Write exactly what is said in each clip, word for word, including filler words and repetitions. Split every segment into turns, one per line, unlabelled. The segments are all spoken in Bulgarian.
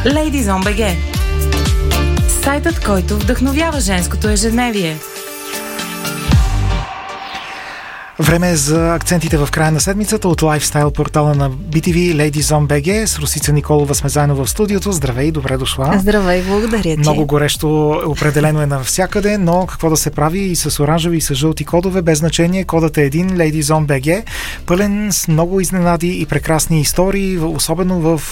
Ladies.on.bg. Сайтът, който вдъхновява женското ежедневие.
Време е за акцентите в края на седмицата от лайфстайл портала на би ти ви Ladies.on.bg. С Росица Николова сме заедно в студиото. Здравей, добре дошла.
Здравей, благодаря ти.
Много горещо определено е навсякъде, но какво да се прави и с оранжеви и с жълти кодове, без значение. Кодът е един, Ladies.on.bg, пълен с много изненади и прекрасни истории, особено в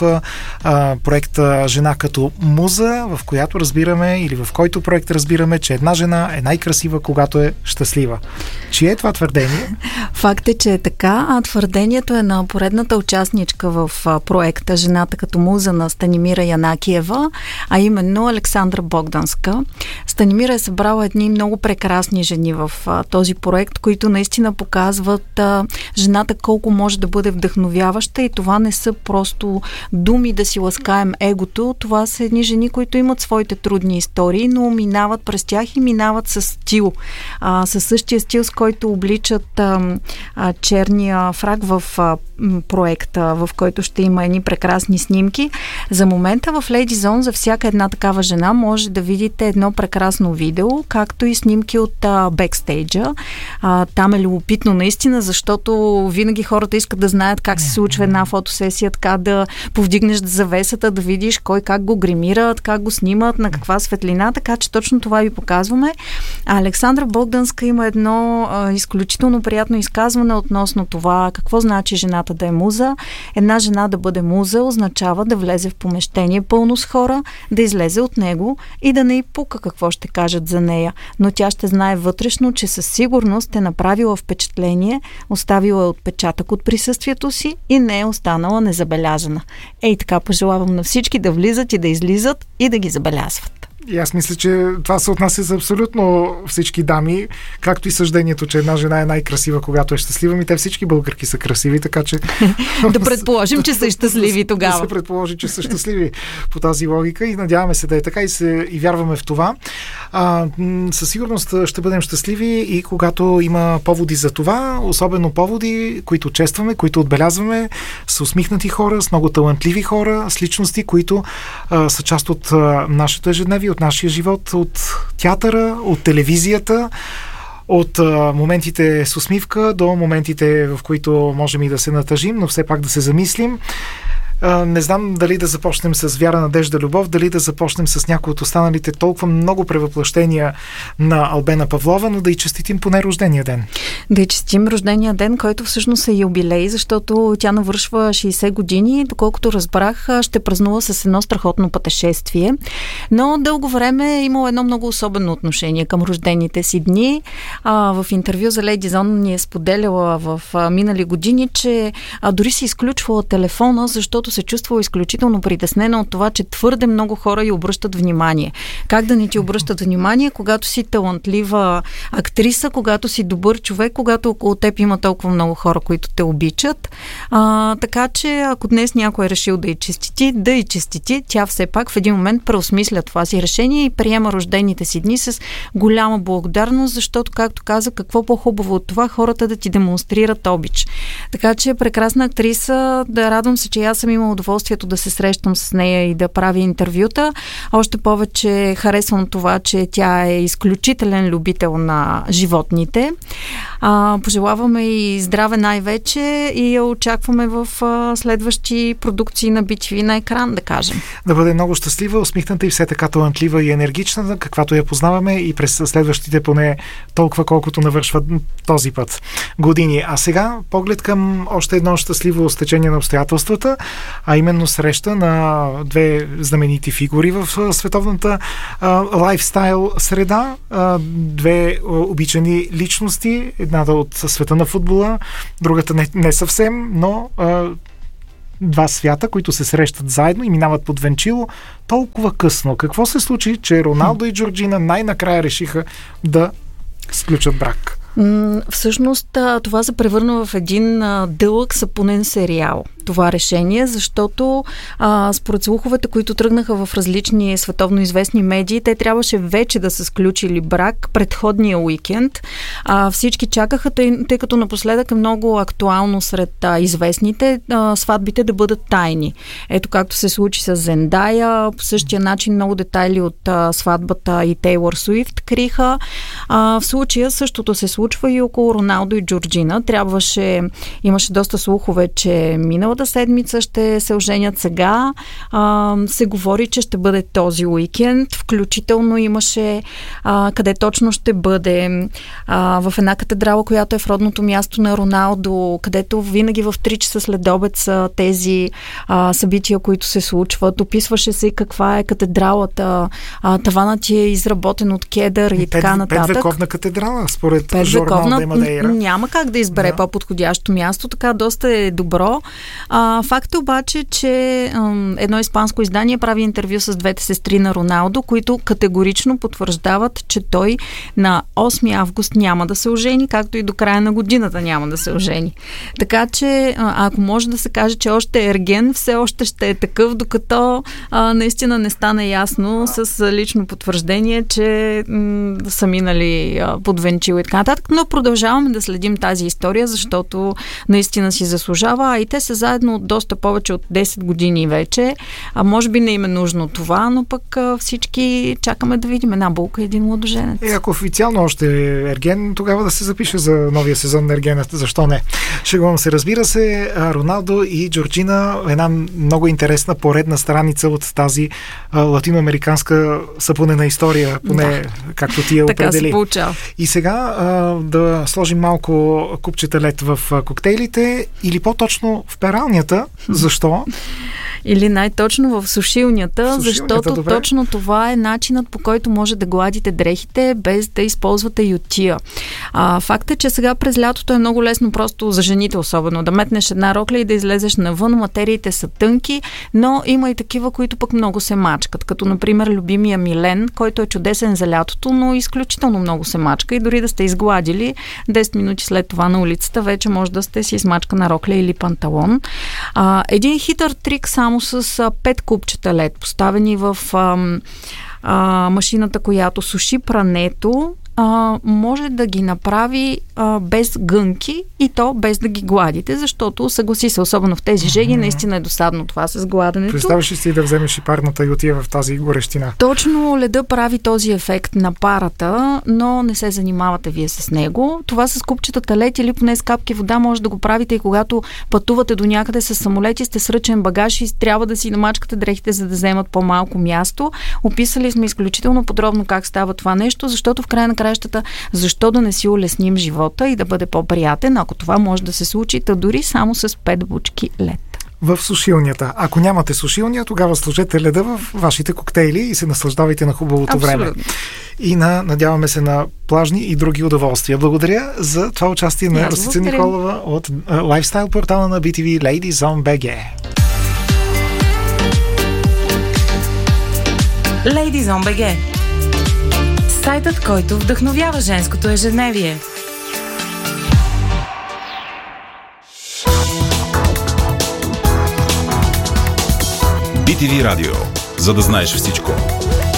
а, проекта Жена като муза, в която разбираме, или в който проект разбираме, че една жена е най-красива, когато е щастлива. Чие е това твърдение?
Факт е, че е така, а твърдението е на поредната участничка в а, проекта Жената като муза на Станимира Янакиева, а именно Александра Богданска. Станимира е събрала едни много прекрасни жени в а, този проект, които наистина показват а, жената колко може да бъде вдъхновяваща, и това не са просто думи да си ласкаем егото, това са едни жени, които имат своите трудни истории, но минават през тях и минават с стил. А, със същия стил, с който обличат А, а, черния фрак в а, м, проекта, в който ще има едни прекрасни снимки. За момента в Lady Zone за всяка една такава жена може да видите едно прекрасно видео, както и снимки от а, бекстейджа. А, там е любопитно наистина, защото винаги хората искат да знаят как се случва една фотосесия, така да повдигнеш завесата, да видиш кой как го гримират, как го снимат, на каква светлина, така че точно това ви показваме. А Александра Богданска има едно а, изключително приятно изказване относно това какво значи жената да е муза. Една жена да бъде муза означава да влезе в помещение пълно с хора, да излезе от него и да не й пука какво ще кажат за нея. Но тя ще знае вътрешно, че със сигурност е направила впечатление, оставила е отпечатък от присъствието си и не е останала незабелязана. Ей така пожелавам на всички да влизат и да излизат и да ги забелязват.
И аз мисля, че това се отнася за абсолютно всички дами, както и съждението, че една жена е най-красива, когато е щастлива. Ми те всички българки са красиви, така че...
Да предположим, че са щастливи тогава.
Да се предположи, че са щастливи по тази логика и надяваме се да е така и, се, и вярваме в това. А, със сигурност ще бъдем щастливи и когато има поводи за това, особено поводи, които честваме, които отбелязваме, с усмихнати хора, с много талантливи хора, с личности, които а, са част от а, нашето ежедневие, от нашия живот, от театъра, от телевизията, от а, моментите с усмивка до моментите, в които можем и да се натъжим, но все пак да се замислим. А, не знам дали да започнем с Вяра, надежда, любов, дали да започнем с някои от останалите толкова много превъплъщения на Албена Павлова, но да й честитим поне рождения ден.
Да й честим рождения ден, който всъщност е юбилей, защото тя навършва шейсет години, доколкото разбрах, ще празнува с едно страхотно пътешествие. Но дълго време е имало едно много особено отношение към рождените си дни. А, в интервю за Lady Zone ни е споделяла в а, минали години, че а, дори си изключвала телефона, защото се чувствала изключително притеснена от това, че твърде много хора й обръщат внимание. Как да не ти обръщат внимание, когато си талантлива актриса, когато си добър човек, когато около теб има толкова много хора, които те обичат. А, така че, ако днес някой е решил да й честити, да й честити, тя все пак в един момент преосмисля това си решение и приема рождените си дни с голяма благодарност, защото, както каза, какво по-хубаво от това хората да ти демонстрират обич. Така че, прекрасна актриса, да радвам се, че аз съм имала удоволствието да се срещам с нея и да правя интервюта. Още повече харесвам това, че тя е изключителен любител на животните. А, пожелаваме и здраве най-вече и я очакваме в а, следващи продукции на би ти ви на екран, да кажем.
Да бъде много щастлива, усмихната и все така талантлива и енергична, каквато я познаваме и през следващите поне толкова, колкото навършва този път години. А сега поглед към още едно щастливо стечение на обстоятелствата, а именно среща на две знаменити фигури в световната а, лайфстайл среда, а, две обичани личности, едната от света на футбола, другата не, не съвсем, но а, два свята, които се срещат заедно и минават под венчило толкова късно. Какво се случи, че Роналдо и Джорджина най-накрая решиха да сключат брак?
Всъщност това се превърна в един дълъг сапунен сериал. това решение, защото а, според слуховете, които тръгнаха в различни световно известни медии, те трябваше вече да са сключили брак предходния уикенд. А, всички чакаха, тъй, тъй като напоследък е много актуално сред а, известните а, сватбите да бъдат тайни. Ето както се случи с Зендая, по същия начин много детайли от а, сватбата и Тейлор Суифт криха. А, в случая същото се случва и около Роналдо и Джорджина. Трябваше, имаше доста слухове, че миналата седмица ще се оженят, сега. А, се говори, че ще бъде този уикенд. Включително имаше а, къде точно ще бъде. А, в една катедрала, която е в родното място на Роналдо, където винаги в три часа след обед са тези а, събития, които се случват. Описваше се каква е катедралата. А, таванът ти е изработен от кедър и, и така нататък.
Петвековна катедрала, според журнал де Мадейра.
Няма как да избере да. по-подходящо място, така доста е добро. А, факт е обаче, че ам, едно испанско издание прави интервю с двете сестри на Роналдо, които категорично потвърждават, че той на осми август няма да се ожени, както и до края на годината няма да се ожени. Така че, а, ако може да се каже, че още е ерген, все още ще е такъв, докато а, наистина не стане ясно с лично потвърждение, че м- са минали а, под венчил и така нататък. Но продължаваме да следим тази история, защото наистина си заслужава, а и те са заедно от доста повече от десет години вече. А може би не им е нужно това, но пък а, всички чакаме да видим една булка и един младоженец.
И ако официално още е ерген, тогава да се запише за новия сезон на ергената. Защо не? Шегувам се, разбира се, Роналдо и Джорджина, една много интересна поредна страница от тази а, латиноамериканска съпънена история, поне да. както ти я определи.
Така се получава.
И сега а, да сложим малко купчета лед в а, коктейлите или по-точно в пералнята. Защо?
Или най-точно в сушилнята, в сушилнята защото
добре.
точно това е начинът, по който може да гладите дрехите, без да използвате ютия. А, факт е, че сега през лятото е много лесно просто за жените особено да метнеш една рокля и да излезеш навън. Материите са тънки, но има и такива, които пък много се мачкат. Като например любимия Милен, който е чудесен за лятото, но изключително много се мачка и дори да сте изгладили десет минути след това на улицата, вече може да сте си измачкана рокля или панталон. А, един хитър трик само с а, пет купчета лед, поставени в а, а, машината, която суши прането, а, може да ги направи а, без гънки и то без да ги гладите, защото съгласи се, особено в тези жеги, mm-hmm. наистина е досадно това с гладенето.
Представяш ли си да вземеш и парната ютия в тази горещина?
Точно леда прави този ефект на парата, но не се занимавате вие с него. Това с купчетата лед или поне с капки вода може да го правите и когато пътувате до някъде с самолети, сте с ръчен багаж и трябва да си намачкате дрехите, за да вземат по-малко място. Описали сме изключително подробно как става това нещо, защото в края на краищата, защо да не си улесним живота и да бъде по-приятен, ако това може да се случи, та дори само с пет бучки лед.
В сушилнята. Ако нямате сушилния, тогава сложете леда в вашите коктейли и се наслаждавайте на хубавото
Абсолютно.
време. И на, надяваме се на плажни и други удоволствия. Благодаря за това участие на Росица Николова от лайфстайл портала на би ти ви Ladies on би джи.
Ladies on би джи. Сайтът, който вдъхновява женското ежедневие.
би ти ви Радио. За да знаеш всичко.